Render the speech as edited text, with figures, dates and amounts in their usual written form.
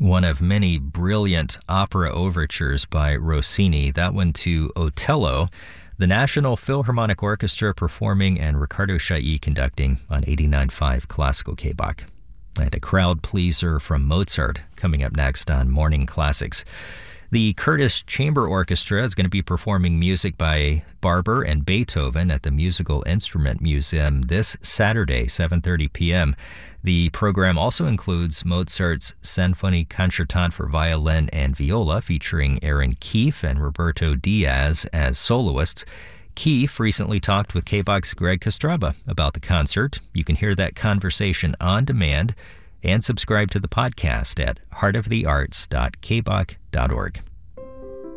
one of many brilliant opera overtures by Rossini, that one to Otello, the National Philharmonic Orchestra performing and Riccardo Chailly conducting on 89.5 Classical KBOK. And a crowd pleaser from Mozart coming up next on Morning Classics. The Curtis Chamber Orchestra is going to be performing music by Barber and Beethoven at the Musical Instrument Museum this Saturday, 7:30 p.m. The program also includes Mozart's Sinfonie Concertante for violin and viola, featuring Aaron Keefe and Roberto Diaz as soloists. Keefe recently talked with KBOK's Greg Kostraba about the concert. You can hear that conversation on demand and subscribe to the podcast at heartofthearts.kbok.org.